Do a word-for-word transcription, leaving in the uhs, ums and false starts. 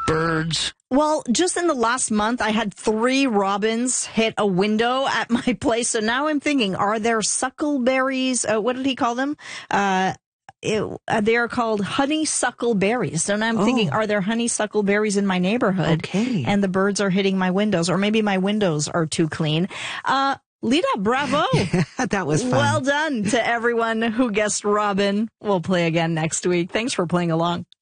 birds. Well, just in the last month, I had three robins hit a window at my place. So now I'm thinking, are there suckleberries? Uh, what did he call them? Uh, it, uh, they are called honeysuckle berries. So now I'm oh. thinking, are there honeysuckle berries in my neighborhood? Okay. And the birds are hitting my windows, or maybe my windows are too clean. Uh, Lita, bravo. That was fun. Well done to everyone who guessed Robin. We'll play again next week. Thanks for playing along.